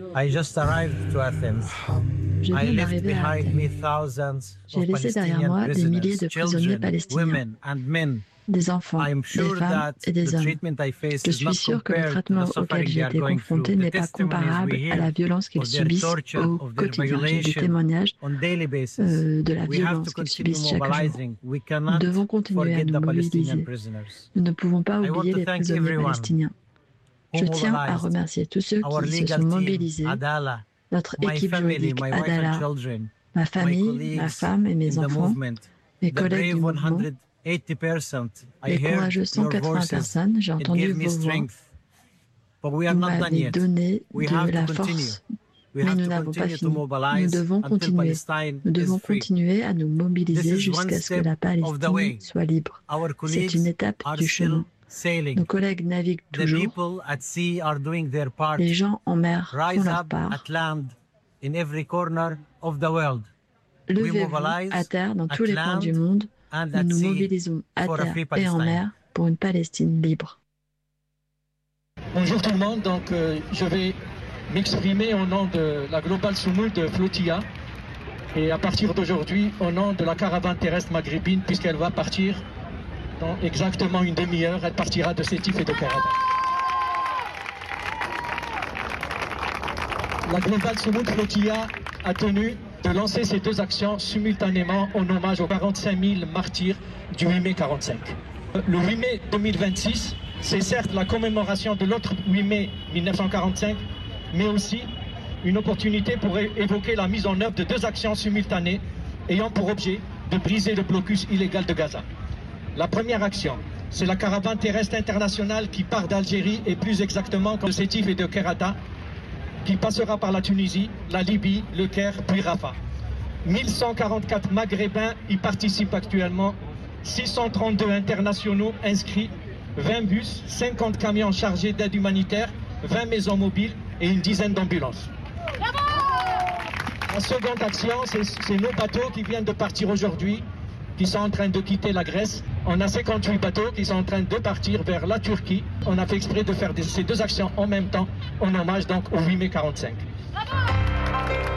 I just arrived to Athens. Je I viens left d'arriver à behind me Athènes. thousands J'ai of laissé derrière Palestinian moi des milliers prisoners, de prisonniers children, palestiniens, women and men. des enfants, I am des sure femmes that et the des hommes. treatment I face Je is suis not sûre que le compared to the traitement auquel suffering j'ai they are été going through. confrontée The n'est pas testimonies we comparable à la hear violence qu'ils of their subissent torture, au of their quotidien. J'ai des violation témoignages on daily basis. de la We have to violence qu'ils continue subissent chaque jour. mobilizing. We Nous cannot devons continuer à forget nous the Palestinian mobiliser. prisoners. Nous ne pouvons pas I want oublier to les thank prisonniers everyone palestiniens. who Je tiens à mobilized, remercier tous ceux our qui se legal sont team, mobilisés, Adala, notre my équipe family, juridique my wife and Adala, children, ma my famille, ma colleagues femme et in mes the enfants, movement, mes the collègues du brave mouvement, 180%. I les heard courageuses your 180 voices. personnes, j'ai It entendu gave me vos voix, strength. But we are vous not done m'avez yet. donné We de have to la continue. force, We mais have nous to n'avons pas continue to fini. Nous mobilize devons until continuer. Palestine Nous is devons free. continuer à nous This mobiliser is one jusqu'à ce que step la of the Palestine way. soit libre. Our C'est une colleagues étape are du still chemin. sailing. Nos collègues naviguent The toujours. people at sea are doing their part. Les gens en mer font Rise leur up part. at land in every corner of the world. We Levez-vous mobilize à terre dans at tous les coins land du monde. and Nous at nous sea mobilisons à for a terre free et en Palestine. mer pour une Palestine libre. Bonjour tout le monde, donc je vais m'exprimer au nom de la Global Soumoud Flotilla et à partir d'aujourd'hui au nom de la caravane terrestre maghrébine puisqu'elle va partir dans exactement une demi-heure, elle partira de Sétif et de Karadan. La Global Soumoud Flotilla a tenu de lancer ces deux actions simultanément en hommage aux 45 000 martyrs du 8 mai 45. Le 8 mai 2026, c'est certes la commémoration de l'autre 8 mai 1945, mais aussi une opportunité pour évoquer la mise en œuvre de deux actions simultanées ayant pour objet de briser le blocus illégal de Gaza. La première action, c'est la caravane terrestre internationale qui part d'Algérie et plus exactement de Sétif et de Kerata, qui passera par la Tunisie, la Libye, le Caire, puis Rafah. 1144 Maghrébins y participent actuellement, 632 internationaux inscrits, 20 bus, 50 camions chargés d'aide humanitaire, 20 maisons mobiles et une dizaine d'ambulances. La seconde action, c'est nos bateaux qui viennent de partir aujourd'hui, qui sont en train de quitter la Grèce. On a 58 bateaux qui sont en train de partir vers la Turquie. On a fait exprès de faire ces deux actions en même temps, en hommage donc au 8 mai 45.